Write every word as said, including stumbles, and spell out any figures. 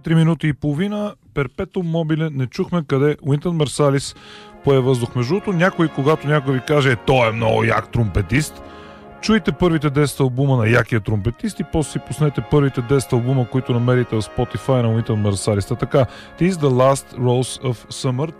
четири минути и половина. Перпетум мобиле. Не чухме къде Уинтън Марсалис пое въздух. Между другото, някой, когато някой ви каже, е, той е много як тромпетист, чуйте първите десет албума на якия тромпетист и после си пуснете първите десет албума, които намерите в Spotify на Уинтън Марсалис. Така, It is the last rose of summer.